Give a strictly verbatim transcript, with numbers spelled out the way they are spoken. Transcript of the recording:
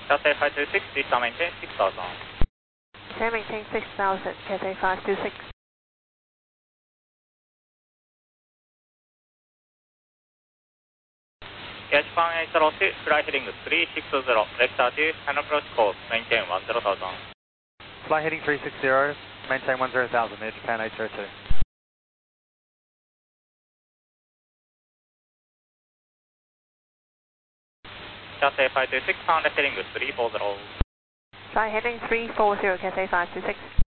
Cathay five two six, please maintain six thousand. Okay, maintain six thousand, Cathay five two six. Catch one eight zero two, fly heading three six zero, left thirty, and approach course, maintain one zero thousand. Fly heading three six zero, maintain one zero thousand, near Japan eight zero two. Cathay five two six, pound heading three four zero. Fly heading three four zero, Cathay five two six.